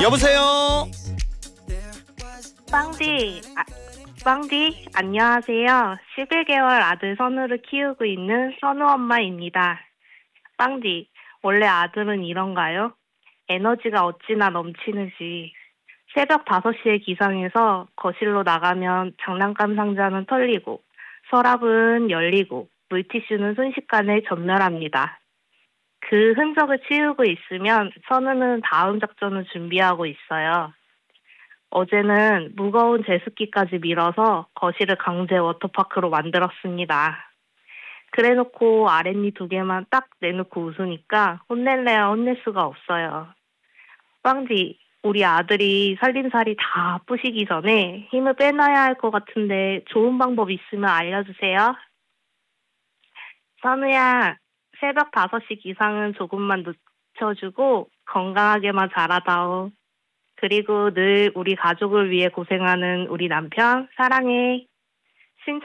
여보세요. 빵디, 안녕하세요. 11개월 아들 선우를 키우고 있는 선우 엄마입니다. 빵디, 원래 아들은 이런가요? 에너지가 어찌나 넘치는지. 새벽 5시에 기상해서 거실로 나가면 장난감 상자는 털리고, 서랍은 열리고, 물티슈는 순식간에 전멸합니다. 그 흔적을 치우고 있으면 선우는 다음 작전을 준비하고 있어요. 어제는 무거운 제습기까지 밀어서 거실을 강제 워터파크로 만들었습니다. 그래놓고 아랫니 2개만 딱 내놓고 웃으니까 혼낼래야 혼낼 수가 없어요. 빵디, 우리 아들이 살림살이 다 부시기 전에 힘을 빼놔야 할 것 같은데 좋은 방법 있으면 알려주세요. 선우야, 새벽 5시 기상은 조금만 늦춰주고 건강하게만 자라다오. 그리고 늘 우리 가족을 위해 고생하는 우리 남편 사랑해.